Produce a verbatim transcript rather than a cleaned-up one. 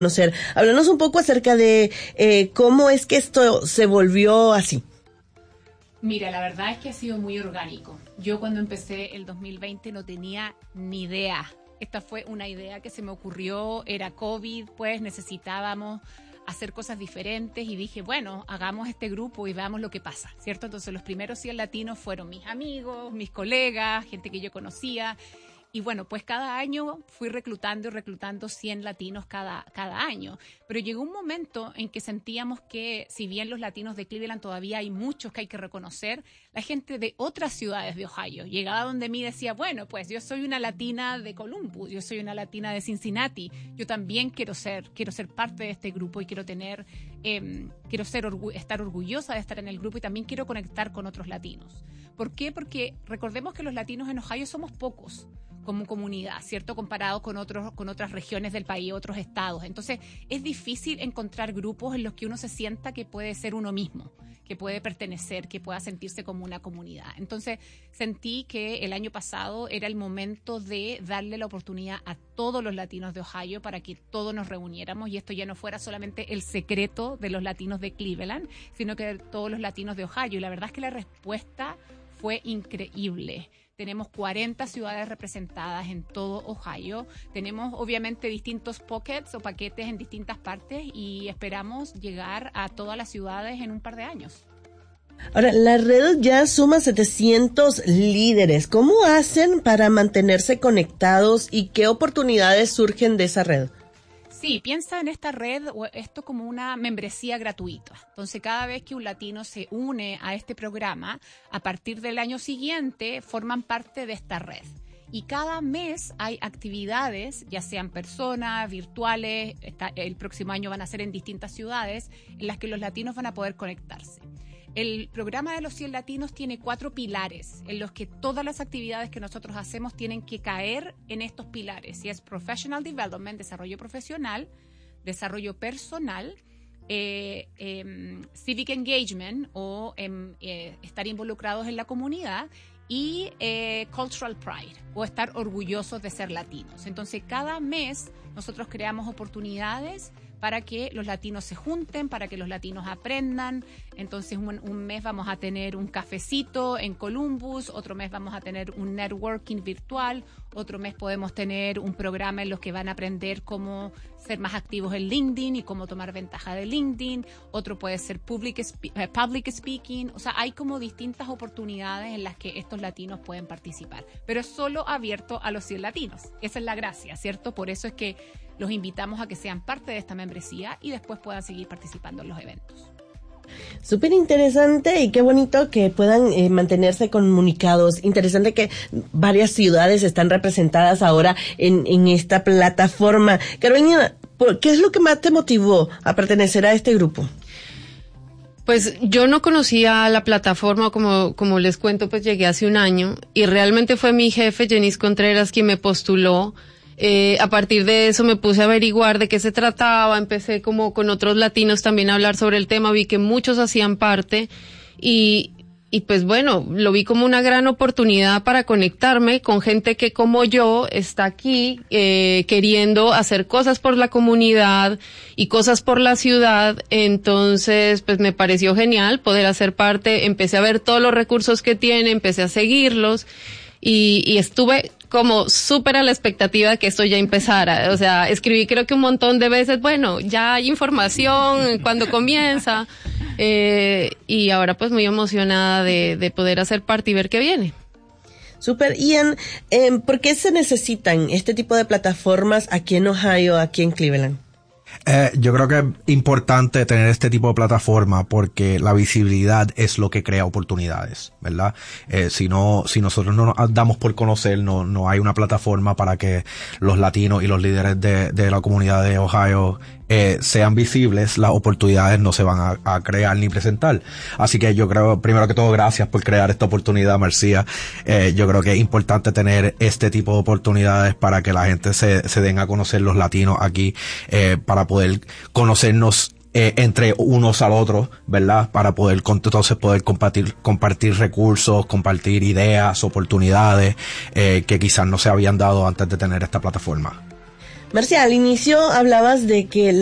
conocer. Háblanos un poco acerca de eh, cómo es que esto se volvió así. Mira, la verdad es que ha sido muy orgánico. Yo cuando empecé el dos mil veinte no tenía ni idea. Esta fue una idea que se me ocurrió, era COVID, pues necesitábamos hacer cosas diferentes y dije, bueno, hagamos este grupo y veamos lo que pasa, ¿cierto? Entonces los primeros cien latinos fueron mis amigos, mis colegas, gente que yo conocía. Y bueno, pues cada año fui reclutando y reclutando cien latinos cada, cada año. Pero llegó un momento en que sentíamos que, si bien los latinos de Cleveland todavía hay muchos que hay que reconocer, la gente de otras ciudades de Ohio llegaba donde mí y decía, bueno, pues yo soy una latina de Columbus, yo soy una latina de Cincinnati, yo también quiero ser, quiero ser parte de este grupo y quiero tener, eh, quiero ser orgu- estar orgullosa de estar en el grupo y también quiero conectar con otros latinos. ¿Por qué? Porque recordemos que los latinos en Ohio somos pocos como comunidad, ¿cierto? Comparado con otros, con otras regiones del país, otros estados. Entonces, es difícil encontrar grupos en los que uno se sienta que puede ser uno mismo, que puede pertenecer, que pueda sentirse como una comunidad. Entonces, sentí que el año pasado era el momento de darle la oportunidad a todos los latinos de Ohio para que todos nos reuniéramos y esto ya no fuera solamente el secreto de los latinos de Cleveland, sino que de todos los latinos de Ohio. Y la verdad es que la respuesta fue increíble. Tenemos cuarenta ciudades representadas en todo Ohio. Tenemos obviamente distintos pockets o paquetes en distintas partes y esperamos llegar a todas las ciudades en un par de años. Ahora, la red ya suma setecientos líderes. ¿Cómo hacen para mantenerse conectados y qué oportunidades surgen de esa red? Sí, piensa en esta red o esto como una membresía gratuita. Entonces, cada vez que un latino se une a este programa, a partir del año siguiente forman parte de esta red. Y cada mes hay actividades, ya sean personas, virtuales, está, el próximo año van a ser en distintas ciudades, en las que los latinos van a poder conectarse. El programa de los cien latinos tiene cuatro pilares en los que todas las actividades que nosotros hacemos tienen que caer en estos pilares. Y es Professional Development, desarrollo profesional, desarrollo personal, eh, eh, Civic Engagement o eh, eh, estar involucrados en la comunidad y eh, Cultural Pride o estar orgullosos de ser latinos. Entonces cada mes nosotros creamos oportunidades para que los latinos se junten, para que los latinos aprendan. Entonces un, un mes vamos a tener un cafecito en Columbus, otro mes vamos a tener un networking virtual, otro mes podemos tener un programa en los que van a aprender cómo ser más activos en LinkedIn y cómo tomar ventaja de LinkedIn, otro puede ser public, spe- eh, public speaking, o sea, hay como distintas oportunidades en las que estos latinos pueden participar, pero es solo abierto a los cien latinos, esa es la gracia, ¿cierto? Por eso es que los invitamos a que sean parte de esta membresía y después puedan seguir participando en los eventos. Súper interesante y qué bonito que puedan eh, mantenerse comunicados. Interesante que varias ciudades están representadas ahora en, en esta plataforma. Carolina, ¿qué es lo que más te motivó a pertenecer a este grupo? Pues yo no conocía la plataforma, como, como les cuento, pues llegué hace un año y realmente fue mi jefe, Jenis Contreras, quien me postuló. Eh, a partir de eso me puse a averiguar de qué se trataba, empecé como con otros latinos también a hablar sobre el tema, vi que muchos hacían parte y, y pues bueno, lo vi como una gran oportunidad para conectarme con gente que como yo está aquí eh, queriendo hacer cosas por la comunidad y cosas por la ciudad. Entonces pues me pareció genial poder hacer parte, empecé a ver todos los recursos que tiene, empecé a seguirlos y, y estuve como súper a la expectativa de que esto ya empezara. O sea, escribí creo que un montón de veces, bueno, ya hay información, cuando comienza, eh, y ahora pues muy emocionada de, de poder hacer parte y ver qué viene. Súper. Ian, eh, ¿por qué se necesitan este tipo de plataformas aquí en Ohio, aquí en Cleveland? Eh, yo creo que es importante tener este tipo de plataforma porque la visibilidad es lo que crea oportunidades, ¿verdad? Eh, si no, si nosotros no nos damos por conocer, no, no hay una plataforma para que los latinos y los líderes de, de la comunidad de Ohio eh, sean visibles, las oportunidades no se van a, a crear ni presentar. Así que yo creo, primero que todo, gracias por crear esta oportunidad, Marcia. Eh, yo creo que es importante tener este tipo de oportunidades para que la gente se, se den a conocer los latinos aquí, eh, para poder conocernos eh, entre unos al otro, ¿verdad? Para poder entonces poder compartir, compartir recursos, compartir ideas, oportunidades, eh, que quizás no se habían dado antes de tener esta plataforma. Marcia, al inicio hablabas de que